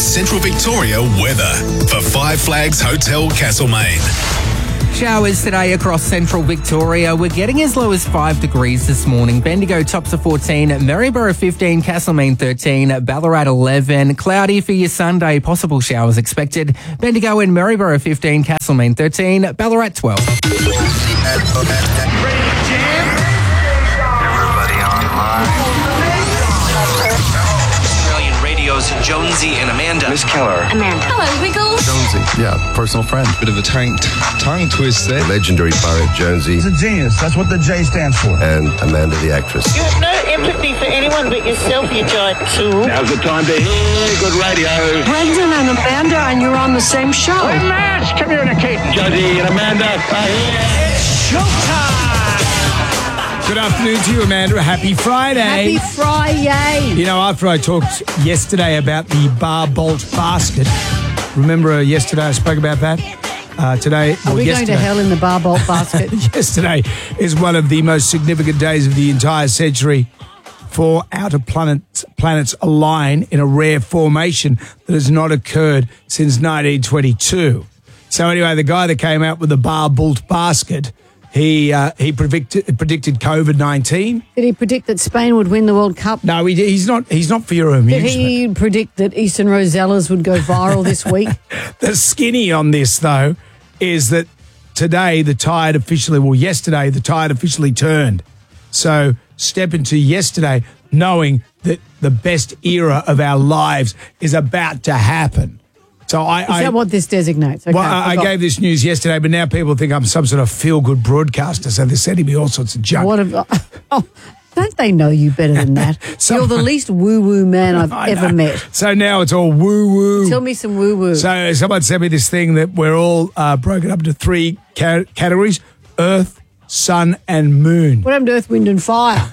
Central Victoria weather for Five Flags Hotel Castlemaine. Showers today across central Victoria. We're getting as low as 5 degrees this morning. Bendigo tops of 14, Maryborough 15, Castlemaine 13, Ballarat 11. Cloudy for your Sunday, possible showers expected. Bendigo and Maryborough 15, Castlemaine 13, Ballarat 12. Everybody online. Australian Radio's Jonesy and Amanda. Miss Keller. Amanda. Hello, Wiggles. Jonesy, yeah, personal friend. Bit of a tongue twist there. Legendary pirate Jonesy. He's a genius. That's what the J stands for. And Amanda the actress. You have no empathy for anyone but yourself, you giant tool. Now's the time to hear good radio. Brendan and Amanda, and you're on the same show. Hey, Matt, communicate. Jonesy and Amanda are here. It's showtime. Good afternoon to you, Amanda. Happy Friday. Happy Friday. You know, after I talked yesterday about the bar bolt basket, remember yesterday I spoke about that? Today, Are we going to hell in the bar bolt basket? Yesterday is one of the most significant days of the entire century for outer planets align in a rare formation that has not occurred since 1922. So anyway, the guy that came out with the bar bolt basket, he predicted COVID-19. Did he predict that Spain would win the World Cup? No, he's not for your amusement. Did he predict that Eastern Rosellas would go viral this week? The skinny on this, though, is that yesterday the tide officially turned. So step into yesterday knowing that the best era of our lives is about to happen. So is that what this designates? Okay, well, I gave this news yesterday, but now people think I'm some sort of feel-good broadcaster, so they're sending me all sorts of junk. Don't they know you better than that? You're the least woo-woo man I've ever met. So now it's all woo-woo. Tell me some woo-woo. So someone sent me this thing that we're all broken up into three categories: Earth, Sun, and Moon. What happened to Earth, Wind, and Fire?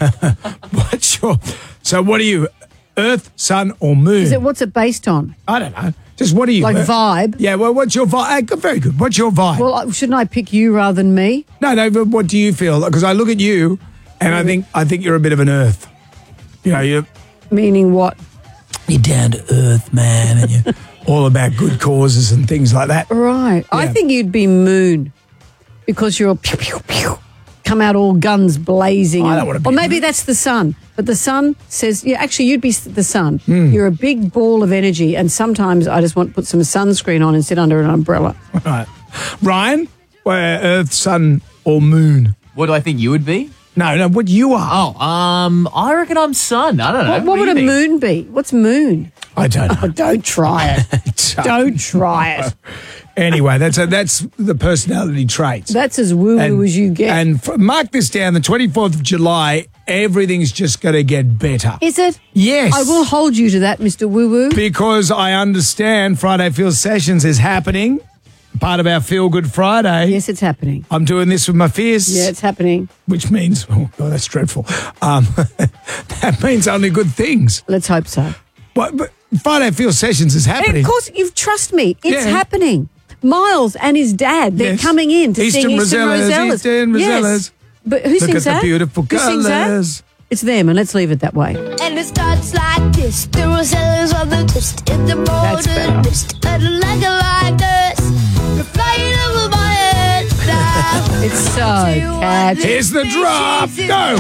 So what are you, Earth, Sun, or Moon? What's it based on? I don't know. Just what are you? Like vibe? Yeah, well, what's your vibe? Very good. What's your vibe? Well, shouldn't I pick you rather than me? No, but what do you feel? Because I look at you and I think you're a bit of an Earth. You know, you're... Meaning what? You're down to earth, man, and you're all about good causes and things like that. Right. Yeah. I think you'd be Moon because you're pew, pew, pew, come out all guns blazing. I don't want to be. Or maybe that's the sun. But the sun says, yeah, actually, you'd be the sun. You're a big ball of energy, and sometimes I just want to put some sunscreen on and sit under an umbrella. Right. Ryan, Earth, Sun, or Moon? What do I think you would be? No, what you are. I reckon I'm Sun. I don't know. What would a moon be? What's moon? I don't know. Oh, don't try it. Don't try it. Anyway, that's the personality traits. That's as woo-woo as you get. And mark this down, the 24th of July, everything's just going to get better. Is it? Yes. I will hold you to that, Mr. Woo-woo. Because I understand Friday Feel Sessions is happening, part of our Feel Good Friday. Yes, it's happening. I'm doing this with my fist. Yeah, it's happening. Which means, oh, God, that's dreadful. That means only good things. Let's hope so. But Friday Feel Sessions is happening. And of course, trust me, it's happening. Miles and his dad, they're coming in to sing Eastern Rosellas. Eastern Rosellas. Yes. But who sings that? Look at the beautiful colours. It's them, and let's leave it that way. And it starts like this. The Rosellas are the twist in the border. Twist like this. We're flying over my head now. It's so catchy. Here's the drop. Go.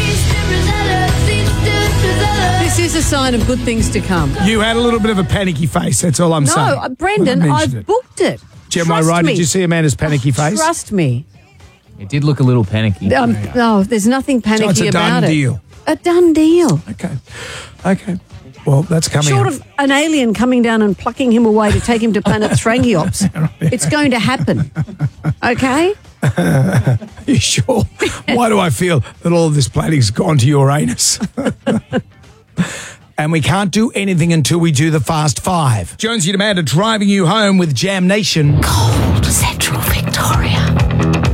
This is a sign of good things to come. You had a little bit of a panicky face. That's all I'm saying. No, Brendan, I've booked it. Am I right? Did you see Amanda's panicky face? Trust me. It did look a little panicky. No, there's nothing panicky about it. It's a done deal. A done deal. Okay. Well, that's coming Short of an alien coming down and plucking him away to take him to planet Strangiops. It's going to happen. Okay? Are you sure? Why do I feel that all of this planning's gone to Uranus? And we can't do anything until we do the Fast Five. Jonesy and Amanda driving you home with Jam Nation. Cold Central Victoria.